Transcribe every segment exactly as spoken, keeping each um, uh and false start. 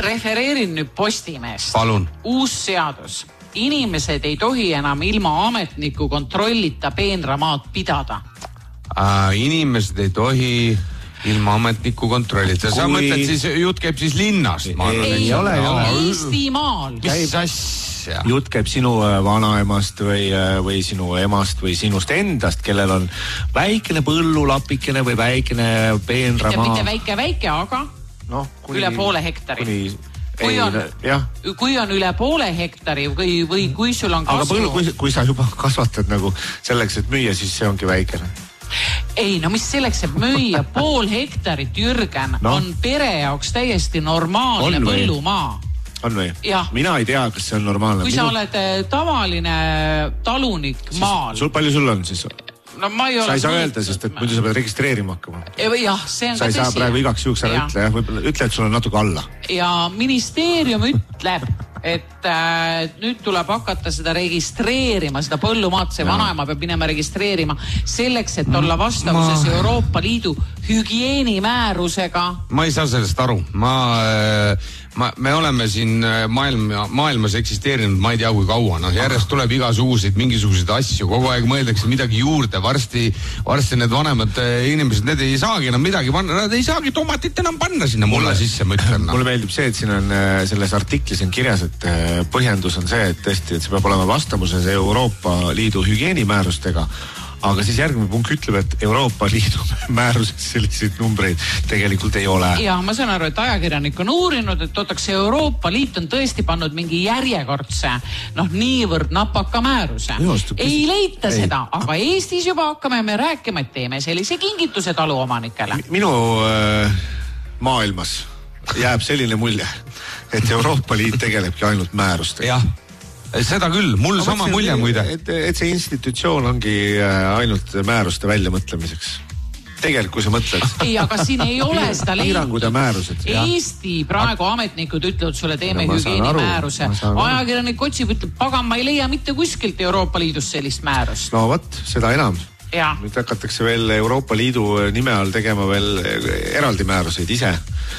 refereerin nüüd Postimeest. Palun. Uus seadus. Inimesed ei tohi enam ilma ametniku kontrollita peenramaad pidada. Äh, inimesed ei tohi ilma ametniku kontrollita. Sa Kui... mõtled siis, jutt käib siis linnast? Ei, ei, ei ole, ei ole. Eestimaal. Mis asja? Jutt käib sinu vanaemast või, või sinu emast või sinust endast, kellel on väikene põllulapikene või väikene peenramaa. Mitte väike, väike, aga no, kuni, üle poole hektari. Kuni, kui, on, kui on üle poole hektari või, või kui sul on kasvu... Aga põllu, kui, kui sa juba kasvatad nagu selleks, et müüa, siis see ongi väikene. Ei, no mis selleks, et müüa pool hektarit, Jürgen, no. on pere jaoks täiesti normaalne on põllumaa. On või? Ja. Mina ei tea, kas see on normaalne. Kui Minu... sa oled tavaline talunik siis, maal. Sul palju sul on siis? No ma ei ole... Sa ei saa öelda, sest et muidu sa pead registreerima hakkama. Jah, see on sa ka tõsi. Sa ei saa praegu igaks juhuks ära ja. ütle, jah. Võib-olla ütle, et sul on natuke alla. Ja ministeerium ütleb, et äh, nüüd tuleb hakata seda registreerima, seda põllumaad, see vanaema peab minema registreerima selleks, et olla vastavuses ma... Euroopa Liidu hügieenimäärusega. Ma ei saa sellest aru. Ma... Äh... Ma, me oleme siin maailma, maailmas eksisteerinud, ma ei tea kui kaua, noh järjest tuleb igasuguseid mingisuguseid asju, kogu aeg mõeldakse midagi juurde, varsti, varsti need vanemad inimesed, need ei saagi enam midagi panna, nad ei saagi tomatit enam panna sinna mulla sisse, ma ütlen. No. Mulle meeldib see, et siin on selles artiklis on kirjas, et põhjendus on see, et tõesti, et see peab olema vastavuses Euroopa Liidu hügieenimäärustega. Aga siis järgmine punkt ütleb, et Euroopa Liidu määruses selliseid numbreid tegelikult ei ole. Ja ma saan aru, et ajakirjanik on uurinud, et ootaks Euroopa Liit on tõesti pannud mingi järjekordse, noh niivõrd napaka määruse. Just, ei leita ei. seda, aga Eestis juba hakkame me rääkima, et teeme sellise kingituse taluomanikele. Minu äh, maailmas jääb selline mulje, et Euroopa Liit tegelebki ainult määrustega. Jah. Seda küll, mul no, sama mulje muide. Et, et see institutsioon ongi ainult määruste väljamõtlemiseks. Tegelikult, kui sa mõtled. Ei, aga siin ei ole seda piirangud ja määrused. Eesti praegu ametnikud ütlevad sulle, teeme no, hügieenimääruse. Ajakirjanik otsib, ütleb, pagan, ma ei leia mitte kuskilt Euroopa Liidus sellist määrust. No võt, seda enam. Ja. Nüüd hakatakse veel Euroopa Liidu nime all tegema veel eraldi määruseid ise.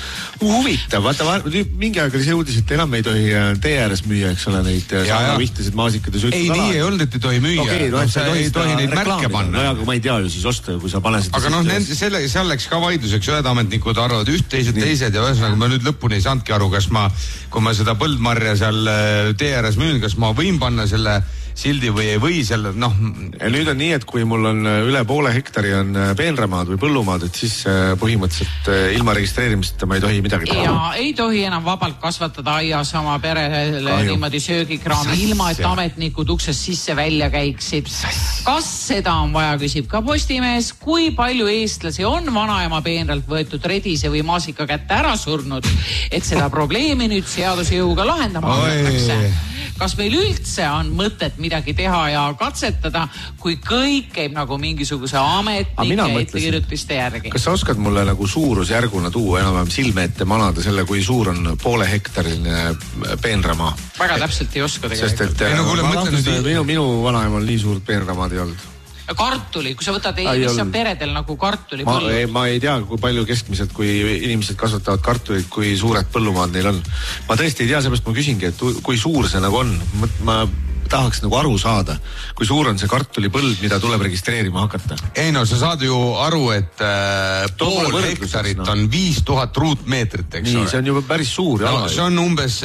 Huvitav, vaata, mingi aeg oli see uudis, et enam ei tohi tee ääres müüa, eks ole, neid saanavihtisid, maasikad ja suitsud. Ei, nii ei olnud, et ei tohi müüa. Okei, no, no sa ei tohi neid märke panna. No, aga ma ei tea ju siis osta, kui sa pane seda. Aga noh, selle, seal läks ka vaidluseks, ühed ametnikud arvavad üht, teised, teised ja ühesõnaga ma nüüd lõpuni ei saanudki aru, kas ma, kui ma seda põldmarja seal tee ääres müün, kas ma võin panna selle sildi või ei või selle, noh. Ja nüüd on nii, et kui mul on üle poole hektari on peenramaad või põllumaad, et siis põhimõtteliselt ilma registreerimiseta ma ei tohi midagi teha. Ja ei tohi enam vabalt kasvatada aias oma perele Kahju. niimoodi söögikraami, ilma et ametnikud uksest sisse välja käiksid. Kas seda on vaja, küsib ka Postimees, kui palju eestlasi on vanaema peenralt võetud redise või maasika kätte ära surnud, et seda probleemi nüüd seaduse jõuga lahendama hakatakse. Kas meil üldse on mõtet midagi teha ja katsetada, kui kõik käib nagu mingisuguse ametnike ettekirjutiste järgi? Kas sa oskad mulle nagu suurusjärguna tuua enam-vähem silme ette manada selle, kui suur on poole hektarile peenramaa? Väga täpselt ei oska tegelikult. Sest et ei, no, kuule, mõtlen, nüüd... minu, minu vanaema on nii suurt peenramaad ei olnud. Kartuli, kui sa võtad, ei, mis on peredel nagu kartuli ma, ei, ma ei tea, kui palju keskmiselt, kui inimesed kasvatavad kartulit, kui suured põllumaad neil on. Ma tõesti ei tea, seepärast ma küsingi, et kui suur see nagu on. Ma tahaks nagu aru saada, kui suur on see kartulipõld, mida tuleb registreerima hakata. Ei no, sa saad ju aru, et äh, pool hektarit no. on viis tuhat ruutmeetrit, eks nii, ole. See on juba päris suur. No, see on umbes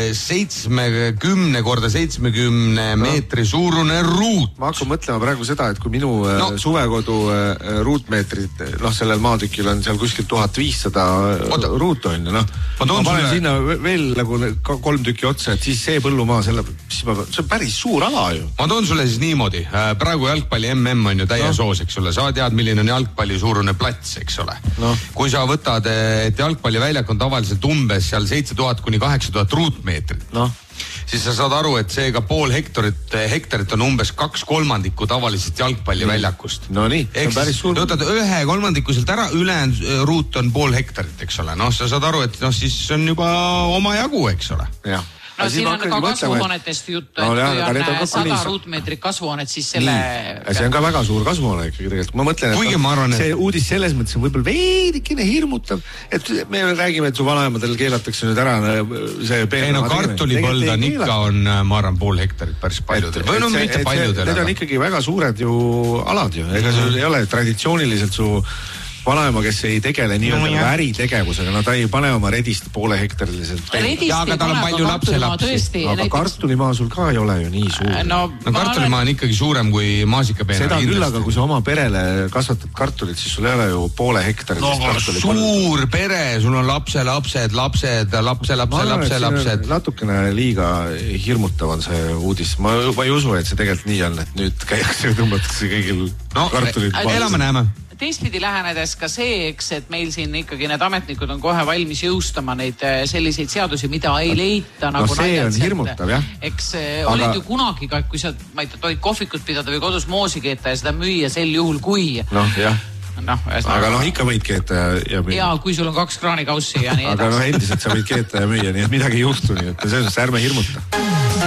seitsmekümne korda seitsmekümne no. meetri suurune ruut. Ma hakkan mõtlema praegu seda, et kui minu no. suvekodu ruutmeetrid, noh, sellel maatükil on seal kuskil tuhat viissada ruut on, noh. Ma, ma panen sulle... sinna veel nagu kolm tükki otsa, et siis see põllumaa, selle, siis ma, see on päris suur ala ju. Ma toon sulle siis niimoodi. Praegu jalgpalli M M on ju täies no. oos, eks ole. Sa tead, milline on jalgpalli suurune plats, eks ole. No. Kui sa võtad, et jalgpalliväljak on tavaliselt umbes seal seitse tuhat kuni kaheksa tuhat ruutmeetrit, no. siis sa saad aru, et seega pool hektarit, hektarit on umbes kaks kolmandikku tavalisest jalgpalliväljakust. No nii, see on päris suur. Võtad ühe kolmandiku sealt ära, ülejäänud ruut on pool hektarit, eks ole. Noh, sa saad aru, et noh, siis on juba oma jagu, eks ole. Jah. no siin on ka kasvuhoonetest juttu, et kui on sada ruutmeetrit kasvuhoonet, siis selle... see on ka väga suur kasvuhoone ikkagi tegelikult. Ma mõtlen, et Kuigi, ma arvan, see et... uudis selles mõttes on võib-olla veidikene hirmutav, et me räägime, et su vanaemadel keelatakse nüüd ära see... Ei no kartulipõld on ikka on, ma arvan, pool hektarit päris paljudel. Või no mitte paljudel. Need on ikkagi väga suured ju alad ju. Ega sul ei ole traditsiooniliselt su... vanaema, kes ei tegele nii-öelda no, äritegevusega, no ta ei pane oma redist poole hektariliselt. Ja, aga tal on palju lapselapsi. Aga näiteks... kartulimaa sul ka ei ole ju nii suur. No, no kartulimaa on ikkagi suurem kui maasikapeena. Seda küll, aga kui sa oma perele kasvatad kartulit, siis sul ei ole ju poole hektarilist no, kartulit. Suur pere, sul on lapselapsed, lapsed, lapse, lapse, lapse, lapsed. Natukene liiga hirmutav on see uudis. Ma, ma ei usu, et see tegelikult nii on, et nüüd käiakse ja tõmbatakse kõigil no, kartulit. Elame näeme. Teistpidi lähenedes ka see, eks, et meil siin ikkagi need ametnikud on kohe valmis jõustama neid selliseid seadusi, mida ei leita no, nagu see on hirmutav, jah. Eks aga... olid ju kunagi ka, kui sa, ma ei tea, tohid kohvikut pidada või kodus moosi keeta ja seda müüa sel juhul, kui... Noh, jah. No, aga noh, ikka võid keeta ja müüa. Ja kui sul on kaks kraanikaussi ja nii edasi. Aga noh, endiselt sa võid keeta ja müüa, nii et midagi ei juhtu, nii et selles ärme hirmuta.